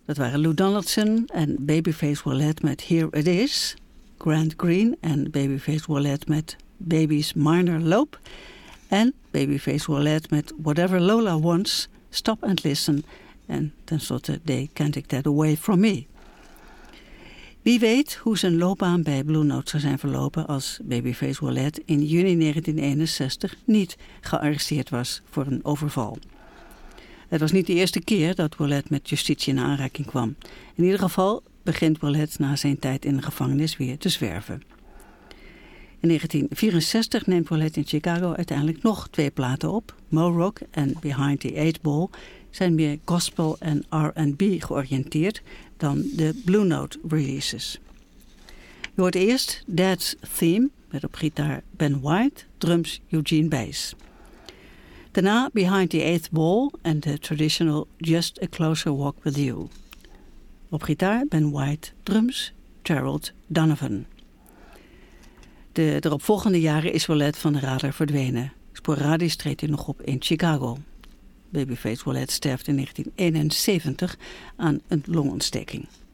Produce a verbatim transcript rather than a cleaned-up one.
Dat waren Lou Donaldson en Babyface Wallet met Here It Is. Grant Green en Babyface Wallet met Baby's Minor Lope. En Babyface Wallet met Whatever Lola Wants, Stop and Listen. En tenslotte They Can't Take That Away From Me. Wie weet hoe zijn loopbaan bij Blue Note zou zijn verlopen als Babyface Wallet in juni negentien eenenzestig niet gearresteerd was voor een overval. Het was niet de eerste keer dat Wallet met justitie in aanraking kwam. In ieder geval begint Wallet na zijn tijd in de gevangenis weer te zwerven. In negentien vierenzestig neemt Wallet in Chicago uiteindelijk nog twee platen op. Mo Rock en Behind the Eight Ball zijn meer gospel en R and B georiënteerd dan de Blue Note releases. Je hoort eerst Dad's Theme met op gitaar Ben White, drums Eugene Bass. Daarna Behind the Eighth Ball en de traditional Just a Closer Walk with You. Op gitaar Ben White, drums Gerald Donovan. De eropvolgende jaren is Wallet van de radar verdwenen. Sporadisch treedt hij nog op in Chicago. Babyface Wallet sterft in negentien eenenzeventig aan een longontsteking.